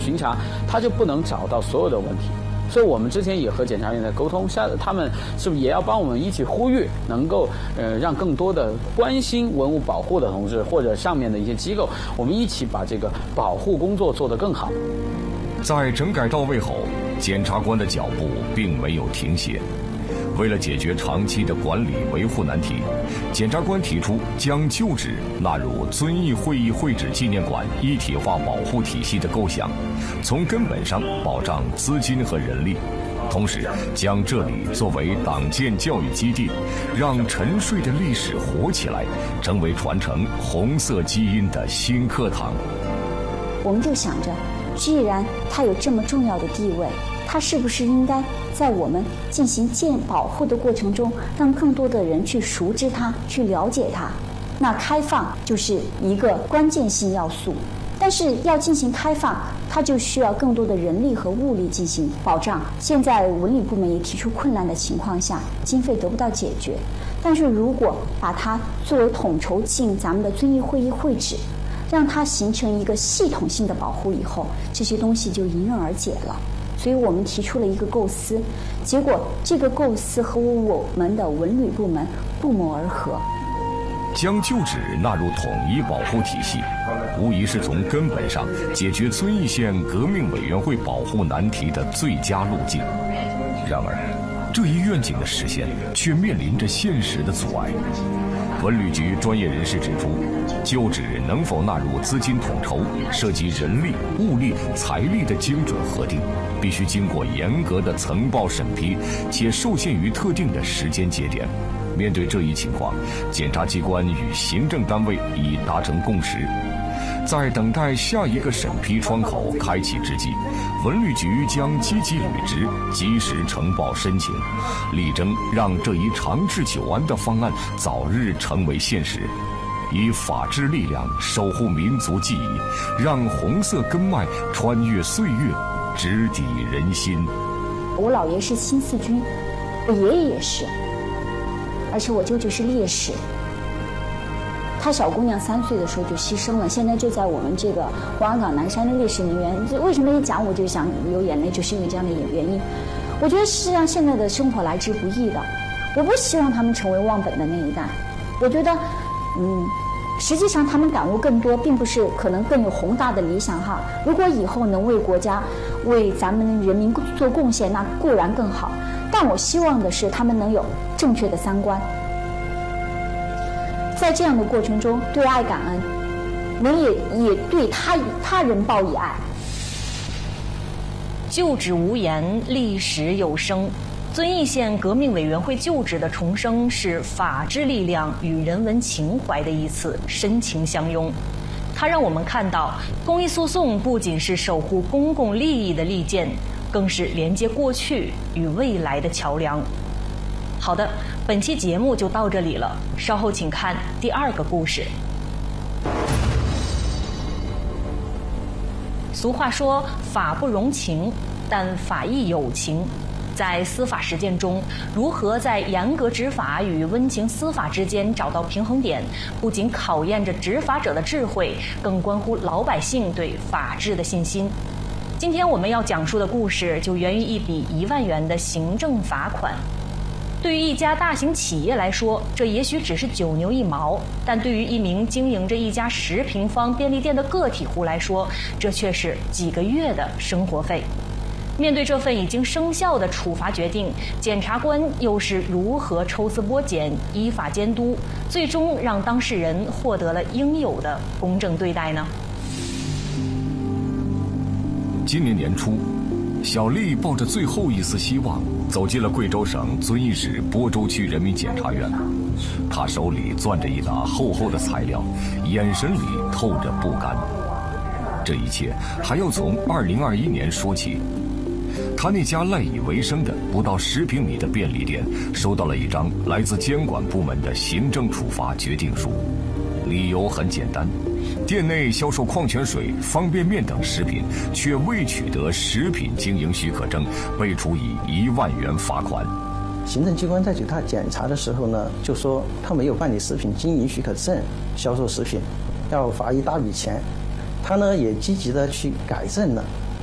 巡查，他就不能找到所有的问题。所以我们之前也和检察院在沟通，他们是不是也要帮我们一起呼吁，能够让更多的关心文物保护的同志或者上面的一些机构，我们一起把这个保护工作做得更好。 在整改到位后，检察官的脚步并没有停歇。为了解决长期的管理维护难题，检察官提出将旧址纳入遵义会议会址纪念馆一体化保护体系的构想，从根本上保障资金和人力，同时将这里作为党建教育基地，让沉睡的历史活起来，成为传承红色基因的新课堂。 我们就想着，既然它有这么重要的地位，它是不是应该在我们进行保护的过程中，让更多的人去熟知它，去了解它？那开放就是一个关键性要素。但是要进行开放，它就需要更多的人力和物力进行保障。现在文旅部门也提出困难的情况下，经费得不到解决。但是如果把它作为统筹进咱们的遵义会议会址，让它形成一个系统性的保护以后，这些东西就迎刃而解了。所以我们提出了一个构思，结果这个构思和我们的文旅部门不谋而合。 将旧址纳入统一保护体系，无疑是从根本上解决遵义县革命委员会保护难题的最佳路径。然而，这一愿景的实现却面临着现实的阻碍。文旅局专业人士指出，旧址能否纳入资金统筹，涉及人力、物力、财力的精准核定，必须经过严格的层报审批，且受限于特定的时间节点。面对这一情况，检察机关与行政单位已达成共识。在等待下一个审批窗口开启之际，文旅局将积极履职，及时呈报申请，力争让这一长治久安的方案早日成为现实，以法治力量守护民族记忆，让红色根脉穿越岁月，直抵人心。 我姥爷是新四军，我爷爷也是，而且我舅舅是烈士。他小姑娘3岁的时候就牺牲了，现在就在我们这个黄冈岛南山的烈士陵园。为什么一讲我就想流眼泪，就是因为这样的原因。我觉得事实上现在的生活来之不易的，我不希望他们成为忘本的那一代。我觉得，实际上他们感悟更多，并不是可能更有宏大的理想哈。如果以后能为国家、为咱们人民做贡献，那固然更好。但我希望的是他们能有正确的三观。在这样的过程中，对爱感恩，也对他人报以爱。 旧址无言，历史有声。遵义县革命委员会旧址的重生，是法治力量与人文情怀的一次深情相拥。它让我们看到，公益诉讼不仅是守护公共利益的利剑，更是连接过去与未来的桥梁。好的，本期节目就到这里了，稍后请看第2个故事。俗话说，法不容情，但法亦有情。在司法实践中，如何在严格执法与温情司法之间找到平衡点，不仅考验着执法者的智慧，更关乎老百姓对法治的信心。今天我们要讲述的故事就源于一笔1万元的行政罚款。对于一家大型企业来说，这也许只是9牛1毛，但对于一名经营着一家10平方便利店的个体户来说，这却是几个月的生活费。面对这份已经生效的处罚决定，检察官又是如何抽丝剥茧、依法监督，最终让当事人获得了应有的公正对待呢？ 今年年初，小丽抱着最后一丝希望走进了贵州省遵义市播州区人民检察院。她手里攥着一沓厚厚的材料，眼神里透着不甘。这一切还要从2021年说起。他那家赖以为生的不到10平米的便利店收到了一张来自监管部门的行政处罚决定书，理由很简单，店内销售矿泉水、方便面等食品，却未取得食品经营许可证，被处以1万元罚款。 行政机关在对他检查的时候呢，就说他没有办理食品经营许可证，销售食品要罚一大笔钱。他呢也积极的去改正了。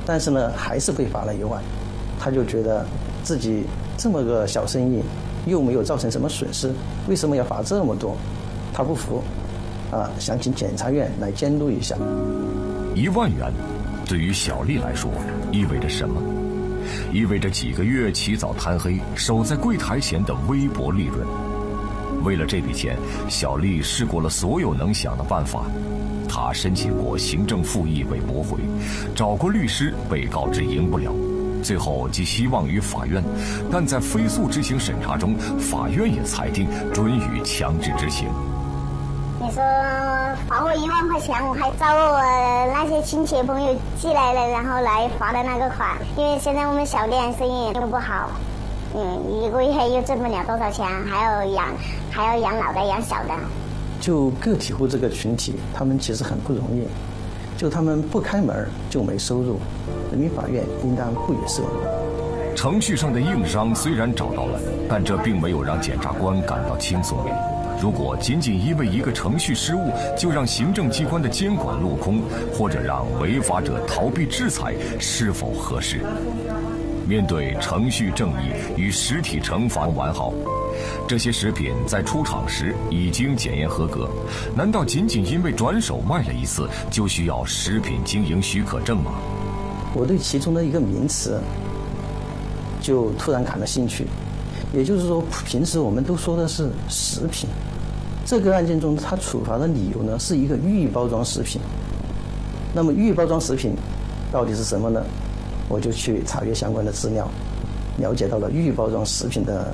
但是呢还是被罚了1万。他就觉得自己这么个小生意又没有造成什么损失，为什么要罚这么多？他不服，想请检察院来监督一下。 1万元对于小丽来说意味着什么？意味着几个月起早贪黑守在柜台前的微薄利润。为了这笔钱，小丽试过了所有能想的办法。她申请过行政复议被驳回，找过律师被告知赢不了，最后寄希望于法院，但在飞速执行审查中，法院也裁定准予强制执行。 你说罚我1万块钱，我还找我那些亲戚朋友寄来了，然后来罚的那个款。因为现在我们小店生意都不好，1个月又挣不了多少钱，还要养老的养小的。 就个体户这个群体，他们其实很不容易，就他们不开门就没收入，人民法院应当不予受理。 程序上的硬伤虽然找到了，但这并没有让检察官感到轻松。如果仅仅因为一个程序失误就让行政机关的监管落空，或者让违法者逃避制裁，是否合适？面对程序正义与实体惩罚完好，这些食品在出厂时已经检验合格，难道仅仅因为转手卖了一次就需要食品经营许可证吗？ 我对其中的一个名词就突然感了兴趣，也就是说平时我们都说的是食品，这个案件中他处罚的理由呢是一个预包装食品。那么预包装食品到底是什么呢？我就去查阅相关的资料，了解到了预包装食品的